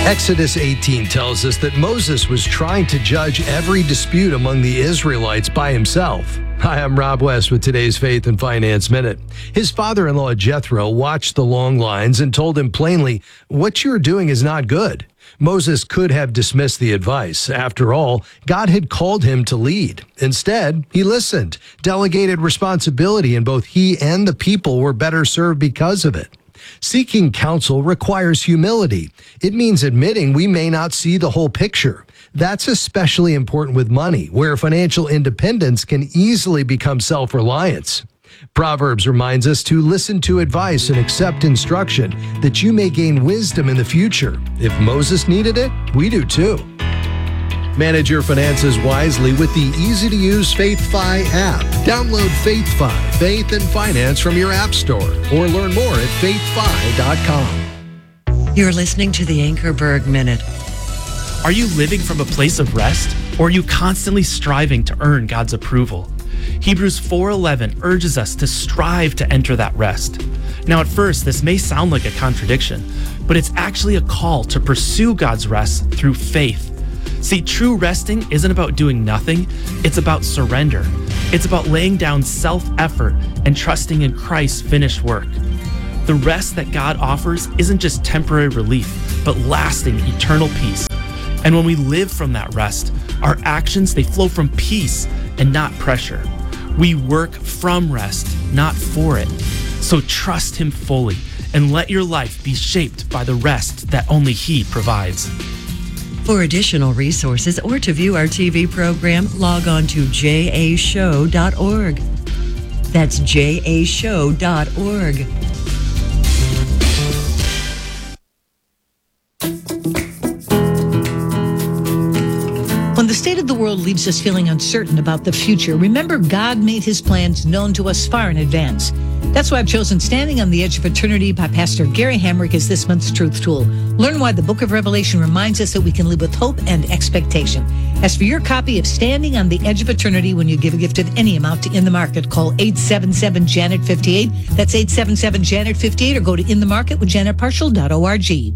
Exodus 18 tells us that Moses was trying to judge every dispute among the Israelites by himself. Hi, I'm Rob West with today's Faith and Finance Minute. His father-in-law Jethro watched the long lines and told him plainly, "What you're doing is not good." Moses could have dismissed the advice. After all, God had called him to lead. Instead, he listened, delegated responsibility, and both he and the people were better served because of it. Seeking counsel requires humility. It means admitting we may not see the whole picture. That's especially important with money, where financial independence can easily become self-reliance. Proverbs reminds us to listen to advice and accept instruction, that you may gain wisdom in the future. If Moses needed it, we do too. Manage your finances wisely with the easy-to-use FaithFi app. Download FaithFi, Faith and Finance from your app store, or learn more at faithfi.com. You're listening to the Anchorberg Minute. Are you living from a place of rest, or are you constantly striving to earn God's approval? Hebrews 4:11 urges us to strive to enter that rest. Now, at first, this may sound like a contradiction, but it's actually a call to pursue God's rest through faith. See, true resting isn't about doing nothing, it's about surrender. It's about laying down self-effort and trusting in Christ's finished work. The rest that God offers isn't just temporary relief, but lasting eternal peace. And when we live from that rest, our actions, they flow from peace and not pressure. We work from rest, not for it. So trust Him fully and let your life be shaped by the rest that only He provides. For additional resources or to view our TV program, log on to jashow.org. That's jashow.org. When the state of the world leaves us feeling uncertain about the future, remember God made His plans known to us far in advance. That's why I've chosen Standing on the Edge of Eternity by Pastor Gary Hamrick as this month's Truth Tool. Learn why the book of Revelation reminds us that we can live with hope and expectation. As for your copy of Standing on the Edge of Eternity, when you give a gift of any amount to In the Market, call 877-JANET-58. That's 877-JANET-58, or go to inthemarketwithjanetparshall.org.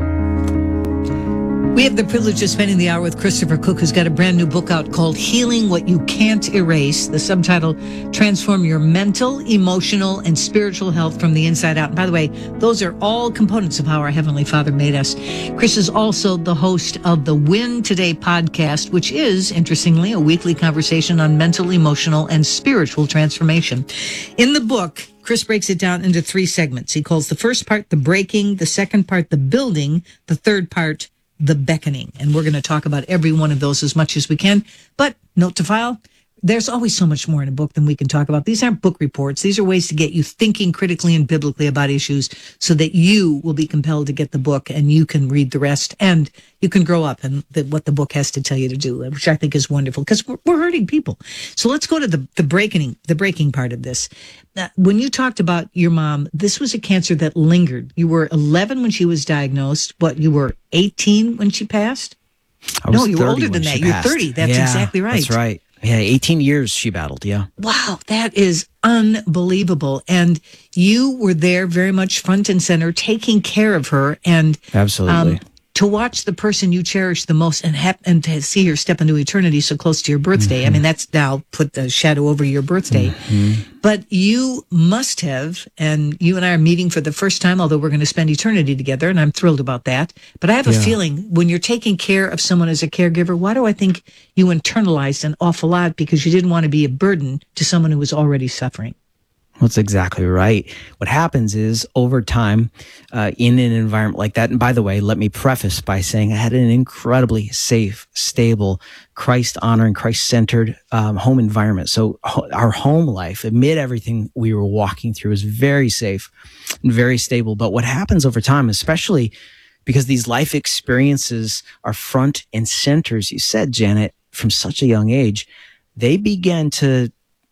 We have the privilege of spending the hour with Christopher Cook, who's got a brand new book out called Healing What You Can't Erase. The subtitle, Transform Your Mental, Emotional, and Spiritual Health from the Inside Out. And by the way, those are all components of how our Heavenly Father made us. Chris is also the host of the Win Today podcast, which is, interestingly, a weekly conversation on mental, emotional, and spiritual transformation. In the book, Chris breaks it down into 3 segments. He calls the first part the breaking, the second part the building, the third part the beckoning. And we're going to talk about every one of those as much as we can. But note to file, there's always so much more in a book than we can talk about. These aren't book reports. These are ways to get you thinking critically and biblically about issues so that you will be compelled to get the book and you can read the rest and you can grow up and what the book has to tell you to do, which I think is wonderful because we're hurting people. So let's go to the breaking part of this. When you talked about your mom, this was a cancer that lingered. You were 11 when she was diagnosed. What, you were 18 when she passed? No, you were older than that. You're 30. That's exactly right. That's right. Yeah, 18 years she battled, yeah. Wow, that is unbelievable. And you were there very much front and center, taking care of her. And absolutely. To watch the person you cherish the most and to see her step into eternity so close to your birthday. I mean, that's now put the shadow over your birthday. But you must have, and you and I are meeting for the first time, although we're going to spend eternity together, and I'm thrilled about that. But I have a feeling when you're taking care of someone as a caregiver, why do I think you internalized an awful lot? Because you didn't want to be a burden to someone who was already suffering. That's exactly right. What happens is over time in an environment like that, and by the way, let me preface by saying I had an incredibly safe, stable, Christ-honoring, Christ-centered home environment. So our home life, amid everything we were walking through, is very safe and very stable. But what happens over time, especially because these life experiences are front and center, as you said, Janet, from such a young age, they began to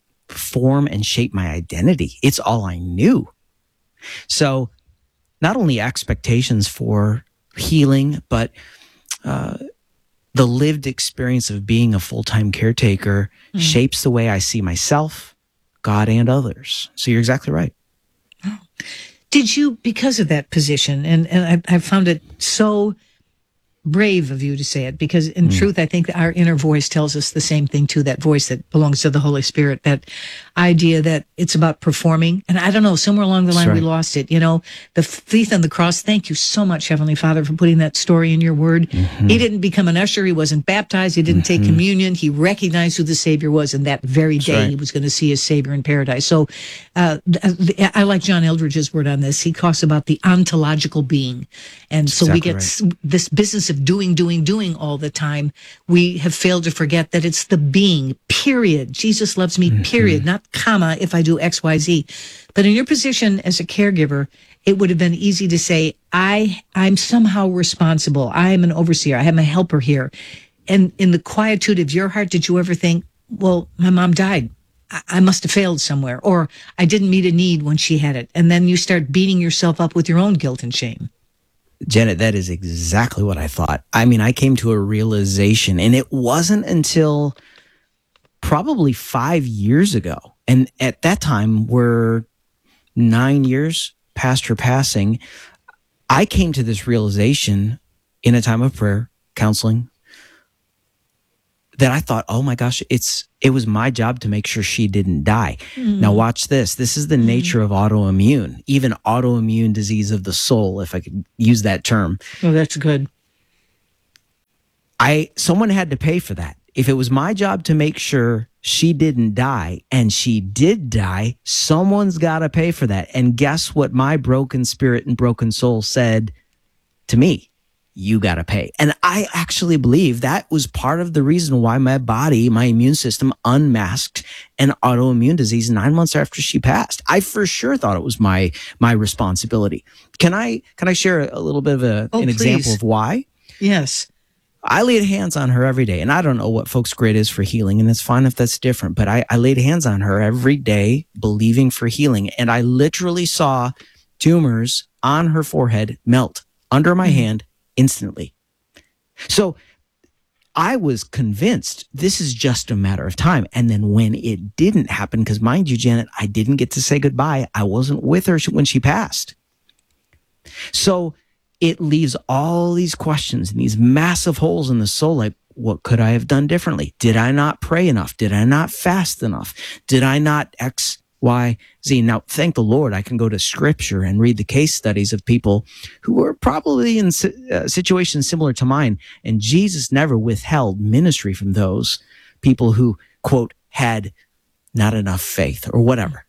form and shape my identity. It's all I knew. So not only expectations for healing, but the lived experience of being a full-time caretaker shapes the way I see myself, God, and others. So you're exactly right. Did you, because of that position, and I found it so brave of you to say it, because in truth, I think that our inner voice tells us the same thing too, that voice that belongs to the Holy Spirit, that idea that it's about performing. And I don't know, somewhere along the line, we lost it. You know, the thief on the cross, thank you so much, Heavenly Father, for putting that story in your word. He didn't become an usher. He wasn't baptized. He didn't take communion. He recognized who the Savior was. And that very day, he was going to see his Savior in paradise. So I like John Eldridge's word on this. He talks about the ontological being. And so we get this business of doing all the time. We have failed to forget that it's the being, period. Jesus loves me, period, not comma, if I do X, Y, Z. But in your position as a caregiver, it would have been easy to say, I'm somehow responsible. I'm an overseer. I have a helper here. And in the quietude of your heart, did you ever think, well, my mom died. I must have failed somewhere, or I didn't meet a need when she had it. And then you start beating yourself up with your own guilt and shame. Janet, that is exactly what I thought. I mean, I came to a realization, and it wasn't until probably 5 years ago. And at that time, we're 9 years past her passing. I came to this realization in a time of prayer, counseling, that I thought, oh my gosh, it was my job to make sure she didn't die. Now watch this. This is the nature of autoimmune, even autoimmune disease of the soul, if I could use that term. Oh, that's good. Someone had to pay for that. If it was my job to make sure she didn't die and she did die, someone's got to pay for that. And guess what my broken spirit and broken soul said to me? You got to pay. And I actually believe that was part of the reason why my body, my immune system unmasked an autoimmune disease 9 months after she passed. I for sure thought it was my responsibility. Can I share a little bit of an example of why? Yes. I laid hands on her every day, and I don't know what folks' grade is for healing, and it's fine if that's different, but I laid hands on her every day, believing for healing, and I literally saw tumors on her forehead melt under my hand instantly. So I was convinced this is just a matter of time. And then when it didn't happen, because mind you, Janet, I didn't get to say goodbye. I wasn't with her when she passed. So it leaves all these questions and these massive holes in the soul. Like, what could I have done differently? Did I not pray enough? Did I not fast enough? Did I not X, Y, Z? Now, thank the Lord, I can go to scripture and read the case studies of people who were probably in situations similar to mine. And Jesus never withheld ministry from those people who, quote, had not enough faith or whatever.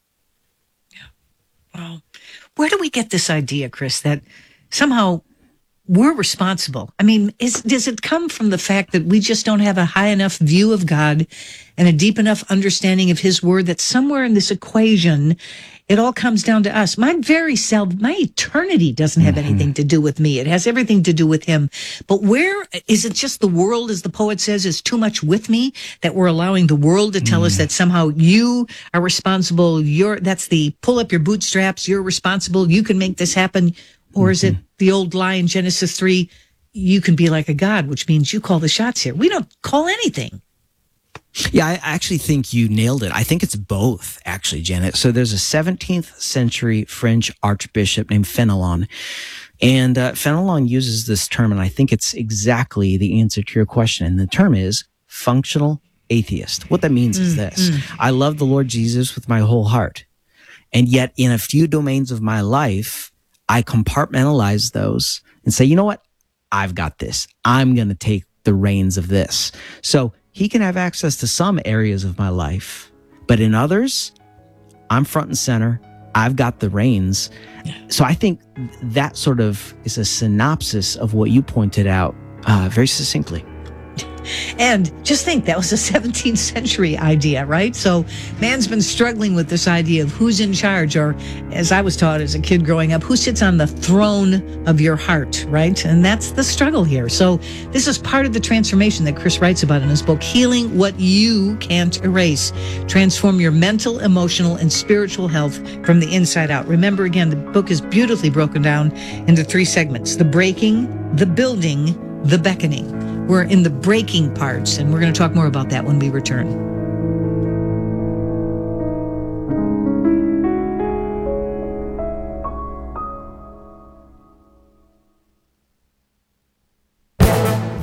Yeah. Wow. Where do we get this idea, Chris, that somehow we're responsible? I mean, does it come from the fact that we just don't have a high enough view of God and a deep enough understanding of his word that somewhere in this equation, it all comes down to us? My very self, my eternity doesn't have anything to do with me. It has everything to do with him. But where is it just the world, as the poet says, is too much with me, that we're allowing the world to tell us that somehow you are responsible. That's the pull up your bootstraps. You're responsible. You can make this happen. Or is it the old lie in Genesis 3, you can be like a God, which means you call the shots here. We don't call anything. Yeah, I actually think you nailed it. I think it's both, actually, Janet. So there's a 17th century French archbishop named Fenelon. And Fenelon uses this term, and I think it's exactly the answer to your question. And the term is functional atheist. What that means is this. I love the Lord Jesus with my whole heart. And yet in a few domains of my life, I compartmentalize those and say, you know what? I've got this. I'm going to take the reins of this. So he can have access to some areas of my life, but in others, I'm front and center. I've got the reins. So I think that sort of is a synopsis of what you pointed out very succinctly. And just think, that was a 17th century idea, right? So man's been struggling with this idea of who's in charge, or as I was taught as a kid growing up, who sits on the throne of your heart, right? And that's the struggle here. So this is part of the transformation that Chris writes about in his book, Healing What You Can't Erase. Transform your mental, emotional, and spiritual health from the inside out. Remember, again, the book is beautifully broken down into 3 segments: the breaking, the building, the beckoning. We're in the breaking parts, and we're going to talk more about that when we return.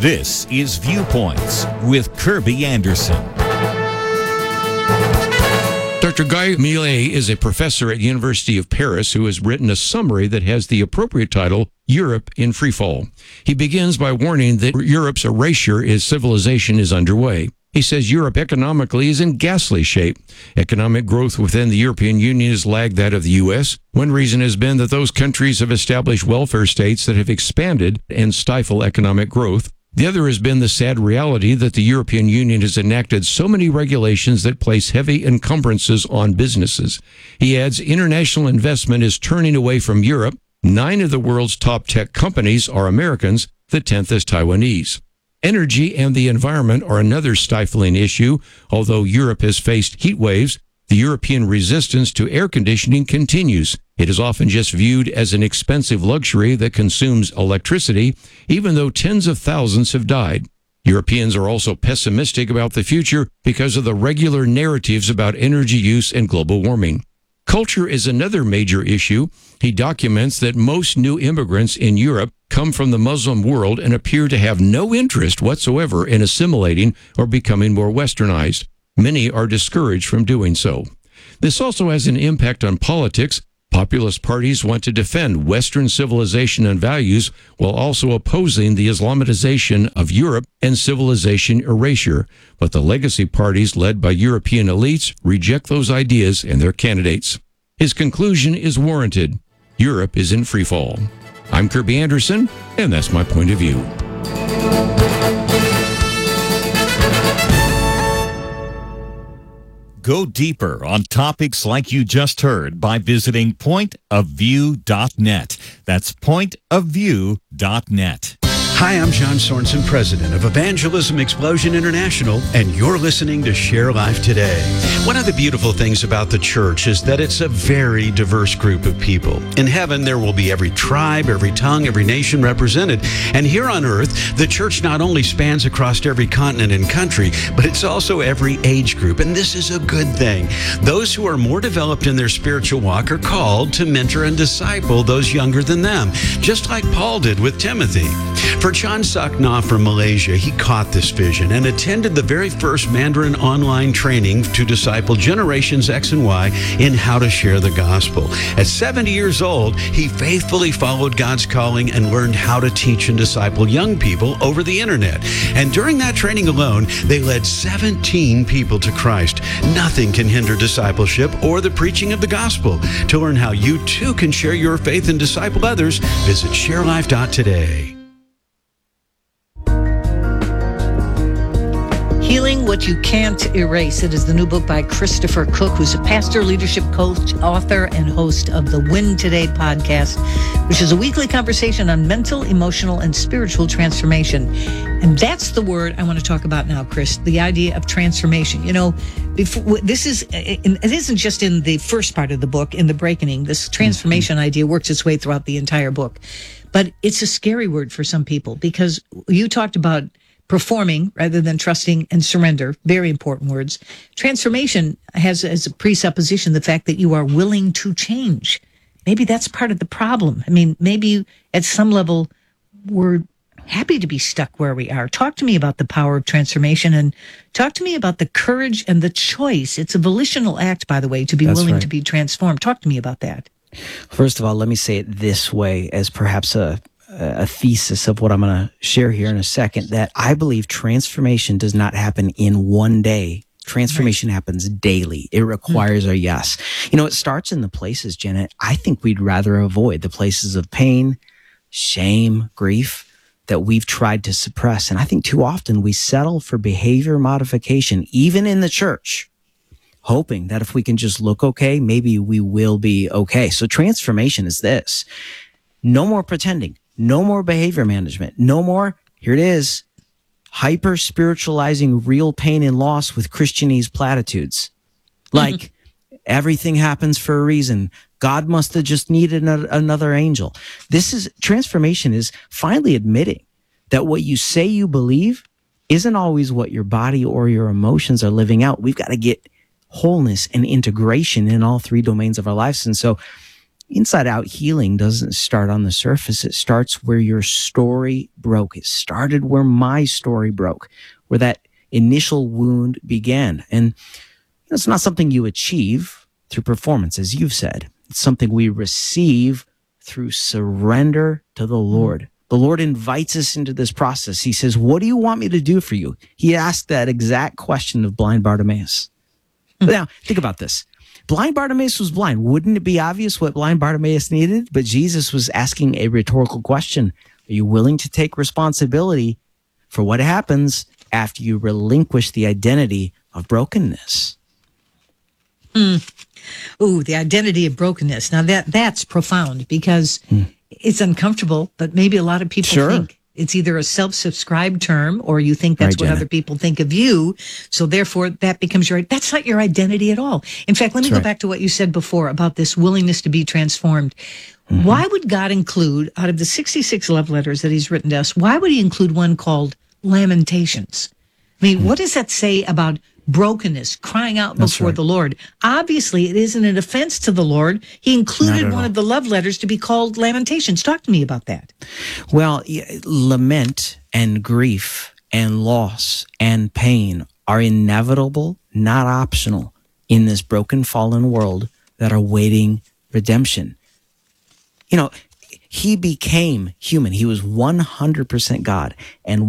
This is Viewpoints with Kirby Anderson. Dr. Guy Millet is a professor at University of Paris who has written a summary that has the appropriate title, Europe in Freefall. He begins by warning that Europe's erasure as civilization is underway. He says Europe economically is in ghastly shape. Economic growth within the European Union has lagged that of the U.S. One reason has been that those countries have established welfare states that have expanded and stifle economic growth. The other has been the sad reality that the European Union has enacted so many regulations that place heavy encumbrances on businesses. He adds international investment is turning away from Europe. 9 of the world's top tech companies are Americans, the 10th is Taiwanese. Energy and the environment are another stifling issue. Although Europe has faced heat waves, the European resistance to air conditioning continues. It is often just viewed as an expensive luxury that consumes electricity, even though tens of thousands have died. Europeans are also pessimistic about the future because of the regular narratives about energy use and global warming. Culture is another major issue. He documents that most new immigrants in Europe come from the Muslim world and appear to have no interest whatsoever in assimilating or becoming more westernized. Many are discouraged from doing so. This also has an impact on politics. Populist parties want to defend Western civilization and values while also opposing the Islamization of Europe and civilization erasure. But the legacy parties led by European elites reject those ideas and their candidates. His conclusion is warranted. Europe is in freefall. I'm Kirby Anderson, and that's my point of view. Go deeper on topics like you just heard by visiting pointofview.net. That's pointofview.net. Hi, I'm John Sorensen, president of Evangelism Explosion International, and you're listening to Share Life Today. One of the beautiful things about the church is that it's a very diverse group of people. In heaven, there will be every tribe, every tongue, every nation represented. And here on earth, the church not only spans across every continent and country, but it's also every age group. And this is a good thing. Those who are more developed in their spiritual walk are called to mentor and disciple those younger than them, just like Paul did with Timothy. For Chan Sakna from Malaysia, he caught this vision and attended the very first Mandarin online training to disciple generations X and Y in how to share the gospel. At 70 years old, he faithfully followed God's calling and learned how to teach and disciple young people over the internet. And during that training alone, they led 17 people to Christ. Nothing can hinder discipleship or the preaching of the gospel. To learn how you too can share your faith and disciple others, visit sharelife.today. Healing What You Can't Erase. It is the new book by Christopher Cook, who's a pastor, leadership coach, author, and host of the Win Today podcast, which is a weekly conversation on mental, emotional, and spiritual transformation. And that's the word I want to talk about now, Chris, the idea of transformation. You know, it isn't just in the first part of the book, in the breaking. This transformation idea works its way throughout the entire book. But it's a scary word for some people because you talked about performing rather than trusting and surrender. Very important words. Transformation has as a presupposition the fact that you are willing to change. Maybe that's part of the problem. I mean, maybe at some level we're happy to be stuck where we are. Talk to me about the power of transformation and talk to me about the courage and the choice. It's a volitional act, by the way, to be willing to be transformed. Talk to me about that. First of all, let me say it this way as perhaps a thesis of what I'm going to share here in a second, that I believe transformation does not happen in one day. Transformation happens daily. It requires a yes. You know, it starts in the places, Janet, I think we'd rather avoid, the places of pain, shame, grief that we've tried to suppress. And I think too often we settle for behavior modification, even in the church, hoping that if we can just look okay, maybe we will be okay. So transformation is this. No more pretending. No more behavior management. No more, here it is, hyper spiritualizing real pain and loss with Christianese platitudes. Like everything happens for a reason. God must have just needed another angel. Transformation is finally admitting that what you say you believe isn't always what your body or your emotions are living out. We've got to get wholeness and integration in all three domains of our lives. And so, Inside out healing doesn't start on the surface. It starts where your story broke. It started where my story broke, where that initial wound began. And it's not something you achieve through performance, as you've said. It's something we receive through surrender to the Lord. The Lord invites us into this process. He says, what do you want me to do for you? He asked that exact question of blind Bartimaeus. Now, think about this. Blind Bartimaeus was blind. Wouldn't it be obvious what blind Bartimaeus needed? But Jesus was asking a rhetorical question. Are you willing to take responsibility for what happens after you relinquish the identity of brokenness? Ooh, the identity of brokenness. Now that's profound because it's uncomfortable, but maybe a lot of people think it's either a self-subscribed term or you think that's what other people think of you. So therefore that becomes that's not your identity at all. In fact, let me go back to what you said before about this willingness to be transformed. Why would God include, out of the 66 love letters that he's written to us, why would he include one called Lamentations? I mean, what does that say about brokenness, crying out before the Lord? Obviously, it isn't an offense to the Lord. He included one of the love letters to be called Lamentations. Talk to me about that. Well, lament and grief and loss and pain are inevitable, not optional, in this broken, fallen world that are waiting redemption. You know, he became human. He was 100% God and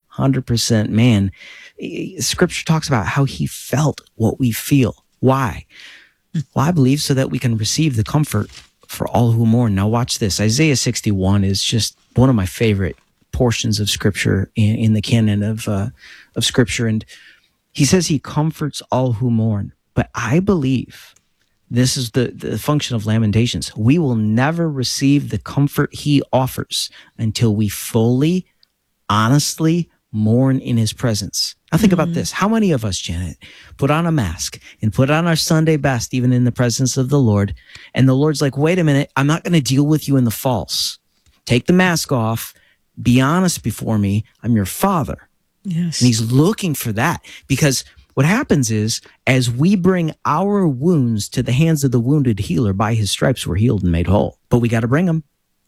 100% man. Scripture talks about how he felt what we feel. Why? Well, I believe so that we can receive the comfort for all who mourn. Now watch this. Isaiah 61 is just one of my favorite portions of Scripture in the canon of Scripture. And he says he comforts all who mourn. But I believe this is the function of Lamentations. We will never receive the comfort he offers until we fully, honestly mourn in his presence. Now think about this. How many of us, Janet, put on a mask and put on our Sunday best, even in the presence of the Lord, and the Lord's like, wait a minute, I'm not going to deal with you in the false. Take the mask off. Be honest before me. I'm your Father. Yes. And he's looking for that, because what happens is, as we bring our wounds to the hands of the wounded healer, by his stripes we're healed and made whole. But we got to bring them.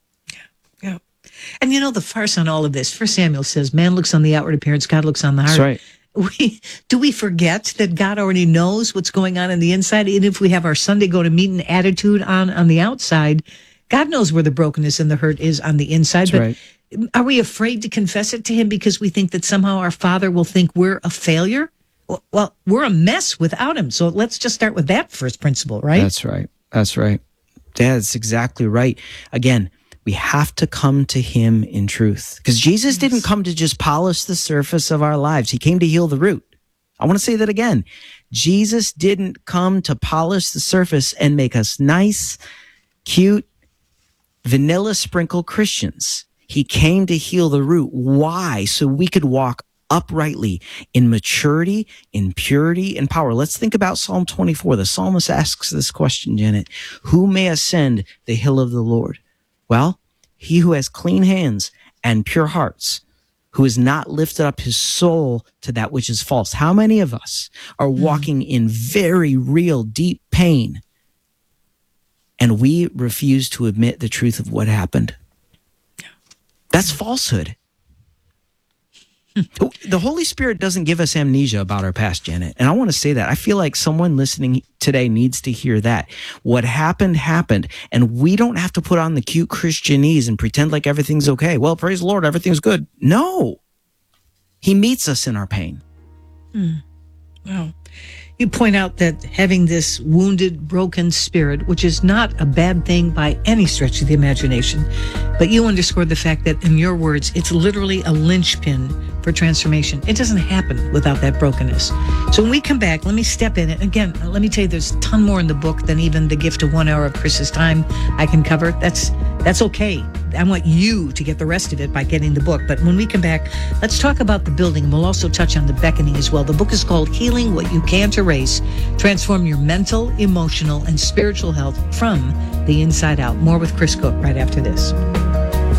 Yeah. And you know, the farce on all of this, 1 Samuel says, man looks on the outward appearance, God looks on the heart. That's right. Do we forget that God already knows what's going on the inside? Even if we have our Sunday go to meeting attitude on the outside, God knows where the brokenness and the hurt is on the inside. That's but are we afraid to confess it to him because we think that somehow our Father will think we're a failure? Well, we're a mess without him. So let's just start with that first principle, right? That's right. That's right. That's exactly right. Again, we have to come to him in truth, because Jesus didn't come to just polish the surface of our lives. He came to heal the root. I want to say that again. Jesus didn't come to polish the surface and make us nice, cute, vanilla sprinkle Christians. He came to heal the root. Why? So we could walk uprightly in maturity, in purity, and power. Let's think about Psalm 24. The psalmist asks this question, Janet: who may ascend the hill of the Lord? Well, he who has clean hands and pure hearts, who has not lifted up his soul to that which is false. How many of us are walking in very real, deep pain, and we refuse to admit the truth of what happened? That's falsehood. The Holy Spirit doesn't give us amnesia about our past, Janet. And I want to say that. I feel like someone listening today needs to hear that. What happened, happened. And we don't have to put on the cute Christianese and pretend like everything's okay. Well, praise the Lord, everything's good. No. He meets us in our pain. Wow. You point out that having this wounded, broken spirit, which is not a bad thing by any stretch of the imagination, but you underscored the fact that, in your words, it's literally a linchpin for transformation. It doesn't happen without that brokenness. So when we come back, let me step in. And again, let me tell you, there's a ton more in the book than even the gift of 1 hour of Chris's time I can cover. That's okay. I want you to get the rest of it by getting the book. But when we come back, let's talk about the building. We'll also touch on the beckoning as well. The book is called Healing What You Can't Erase. Transform your mental, emotional, and spiritual health from the inside out. More with Chris Cook right after this.